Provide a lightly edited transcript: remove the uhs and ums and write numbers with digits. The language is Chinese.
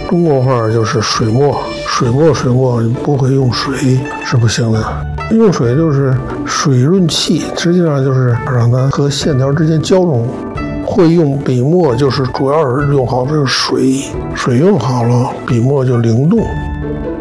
中国话就是水墨，水墨，你不会用水是不行的。用水就是水润气，实际上就是让它和线条之间交融。会用笔墨就是主要是用好这个水用好了，笔墨就灵动。